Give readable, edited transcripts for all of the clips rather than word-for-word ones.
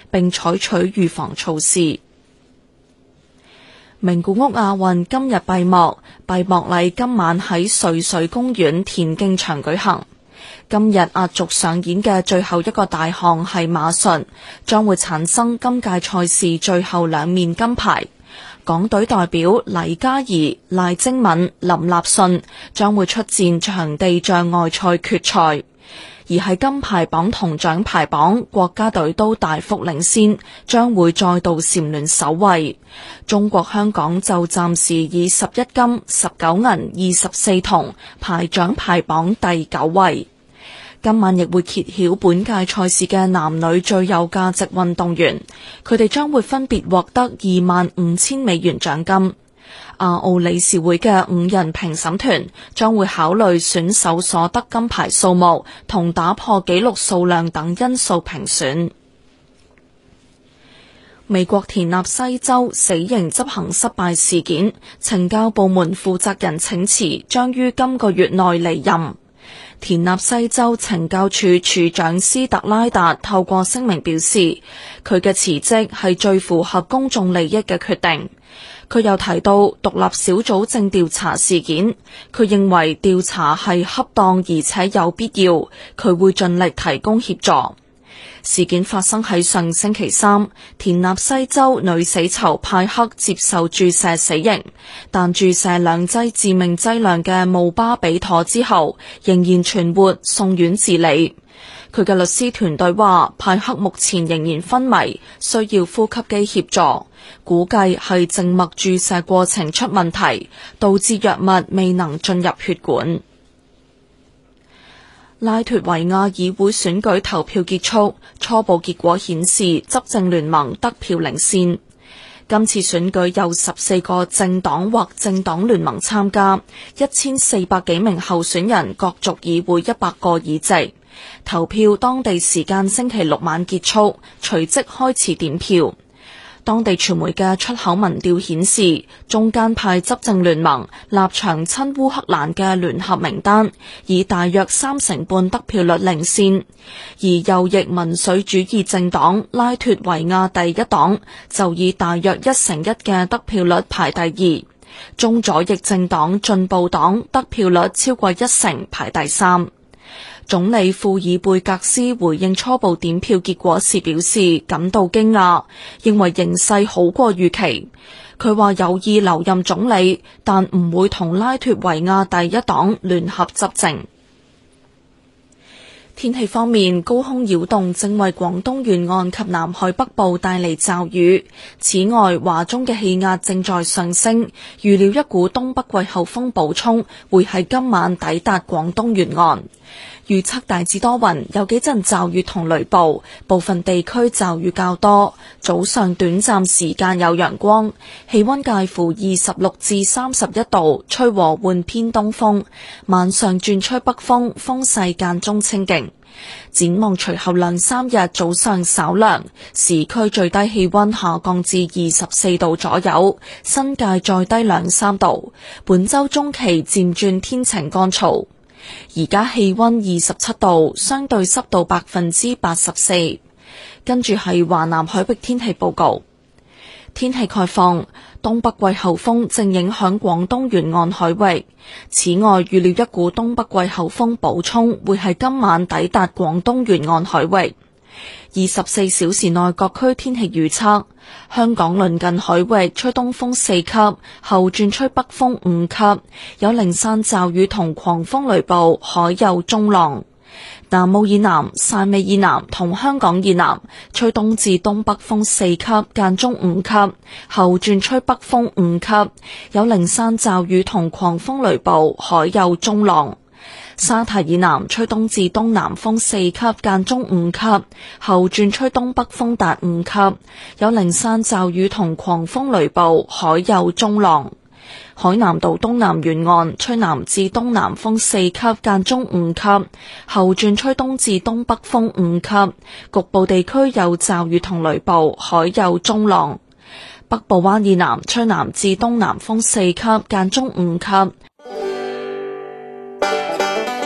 並採取預防措施。名古屋亞運今日閉幕，閉幕禮今晚喺瑞穗公園田徑場舉行。今日壓軸上演嘅最後一個大項係馬術，將會產生今屆賽事最後2面金牌。港隊代表黎嘉怡、賴貞敏、林立信將會出戰場地障礙賽決賽。而喺金牌榜同獎牌榜，國家隊都大幅領先，將會再度蟬聯首位。中國香港就暫時以11金、19銀、24銅排獎牌榜第9位。今晚亦會揭曉本屆賽事嘅男女最有價值運動員，佢哋將會分別獲得25,000美元獎金。亞奧理事會嘅5人評審團將會考慮選手所得金牌數目同打破紀錄數量等因素評選。美國田納西州死刑執行失敗事件，懲教部門負責人請辭，將於今個月內離任。田納西州懲教處處長斯特拉達透過聲明表示，佢嘅辭職係最符合公眾利益嘅決定。佢又提到獨立小組正調查事件，佢認為調查係恰當而且有必要，佢會盡力提供協助。事件發生喺上星期3，田納西州女死囚派克接受注射死刑，但注射2劑致命劑量嘅姆巴比妥之後，仍然存活，送院治理。佢嘅律師團隊話，派克目前仍然昏迷，需要呼吸機協助，估計係靜脈注射過程出問題，導致藥物未能進入血管。拉脫維亞議會選舉投票結束，初步結果顯示執政聯盟得票領先。今次選舉有14個政黨或政黨聯盟參加，1400幾名候選人角逐議會100個議席。投票當地時間星期6晚結束，隨即開始點票。當地傳媒嘅出口民調顯示，中間派執政聯盟立場親烏克蘭嘅聯合名單以大約35%得票率領先，而右翼民粹主義政黨拉脫維亞第一黨就以大約1%嘅得票率排第2，中左翼政黨進步黨得票率超過1%排第3。總理庫爾貝格斯回應初步點票結果時表示感到驚訝，認為形勢好過預期。佢話有意留任總理，但唔會同拉脫維亞第一黨聯合執政。天氣方面，高空擾動正為廣東沿岸及南海北部帶嚟驟雨。此外，華中嘅氣壓正在上升，預料一股東北季候風補充會喺今晚抵達廣東沿岸。預測大致多雲，有幾陣驟雨同雷暴，部分地區驟雨較多。早上短暫時間有陽光，氣溫介乎26至31度，吹和緩偏東風。晚上轉吹北風，風勢間中清勁。展望隨後2-3日早上稍涼，市區最低氣溫下降至24度左右，新界再低2-3度。本週中期漸轉天晴乾燥。而家氣溫27度，相對濕度84%。跟住係華南海域天氣報告。天氣概況，東北季候風正影響廣東沿岸海域。此外，預料一股東北季候風補充會喺今晚抵達廣東沿岸海域。24小時內各區天氣預測：香港鄰近海域吹東風4級，後轉吹北風5級，有零散驟雨同狂風雷暴，海有中浪。南澳以南、汕尾以南同香港以南吹東至東北風4級，間中5級，後轉吹北風5級，有零散驟雨同狂風雷暴，海有中浪。沙堤以南吹東至東南風4級，間中5級，後轉吹東北風達5級，有零散驟雨同狂風雷暴，海有中浪。海南島東南沿岸吹南至東南風4級，間中5級，後轉吹東至東北風5級，局部地區有驟雨同雷暴，海有中浪。北部灣以南吹南至東南風4級，間中5級。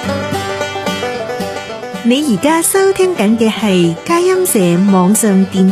你而家收聽緊嘅係佳音社網上電